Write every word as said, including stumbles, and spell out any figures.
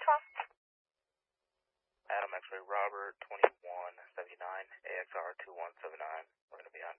twelve. Adam X-ray Robert, twenty-one seventy-nine, A X R two one seven nine. We're going to be on